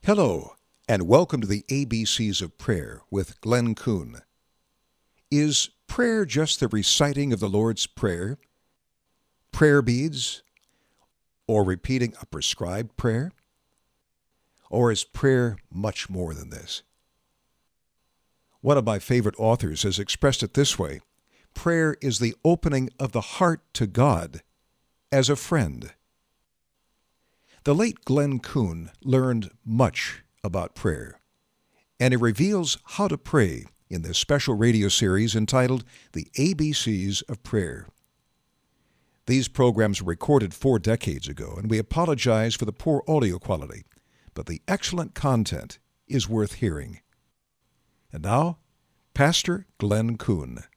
Hello, and welcome to the ABCs of Prayer with Glenn Kuhn. Is prayer just the reciting of the Lord's Prayer, prayer beads, or repeating a prescribed prayer? Or is prayer much more than this? One of my favorite authors has expressed it this way: prayer is the opening of the heart to God as a friend. The late Glenn Kuhn learned much about prayer, and he reveals how to pray in this special radio series entitled The ABCs of Prayer. These programs were recorded 4 decades ago, and we apologize for the poor audio quality, but the excellent content is worth hearing. And now, Pastor Glenn Kuhn.